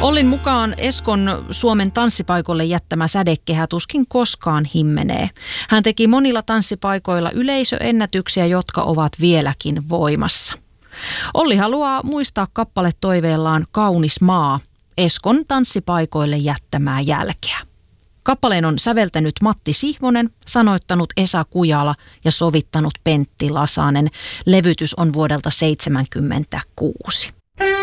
Ollin mukaan Eskon Suomen tanssipaikoille jättämä sädekehä tuskin koskaan himmenee. Hän teki monilla tanssipaikoilla yleisöennätyksiä, jotka ovat vieläkin voimassa. Olli haluaa muistaa kappaletoiveellaan Kaunis maa, Eskon tanssipaikoille jättämää jälkeä. Kappaleen on säveltänyt Matti Sihvonen, sanoittanut Esa Kujala ja sovittanut Pentti Lasanen. Levytys on vuodelta 1976.